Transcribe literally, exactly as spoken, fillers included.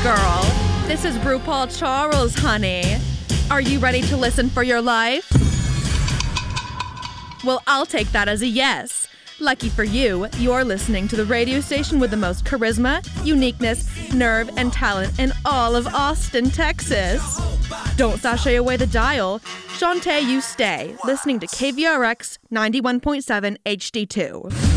girl. This is RuPaul Charles, honey. Are you ready to listen for your life? Well, I'll take that as a yes. Lucky for you, you're listening to the radio station with the most charisma, uniqueness, nerve, and talent in all of Austin, Texas. Don't sashay away the dial. Shantae, you stay, listening to K V R X ninety-one point seven H D two.